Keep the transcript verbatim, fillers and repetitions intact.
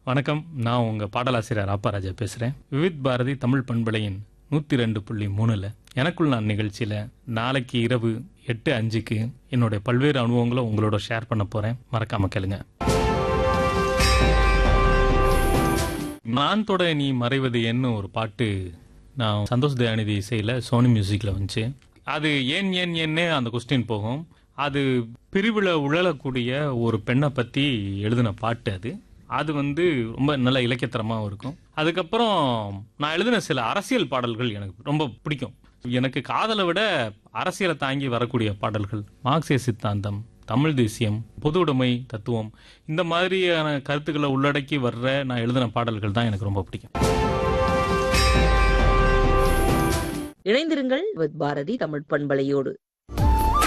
வணக்கம். நான் உங்க பாடலாசிரியர் ராப்பராஜா பேசுறேன். விவித் பாரதி தமிழ் பண்பலையின் நூத்தி ரெண்டு புள்ளி மூணுல எனக்குள் நான் நிகழ்ச்சியில நாளைக்கு இரவு எட்டு அஞ்சுக்கு என்னுடைய பல்வேறு அனுபவங்களை உங்களோட ஷேர் பண்ண போறேன். மறக்காம கேளுங்க. நான் தொட நீ மறைவது என்ன ஒரு பாட்டு நான் சந்தோஷ் தயாநிதி இசையில சோனி மியூசிக்ல வந்துச்சு. அது ஏன் ஏன் ஏன்னு அந்த கொஸ்டின் போகும். அது பிரிவுல உழலக்கூடிய ஒரு பெண்ணை பத்தி எழுதின பாட்டு. அது அது வந்து ரொம்ப நல்ல இலக்கியத்தரமாகவும் இருக்கும். அதுக்கப்புறம் நான் எழுதின சில அரசியல் பாடல்கள் எனக்கு ரொம்ப பிடிக்கும். எனக்கு காதலை விட அரசியலை தாங்கி வரக்கூடிய பாடல்கள், மார்க்சிய சித்தாந்தம், தமிழ் தேசியம், பொது உடைமை தத்துவம், இந்த மாதிரியான கருத்துக்களை உள்ளடக்கி வர்ற நான் எழுதின பாடல்கள் தான் எனக்கு ரொம்ப பிடிக்கும். இணைந்திருங்கள் வித் பாரதி தமிழ் பண்பலையோடு.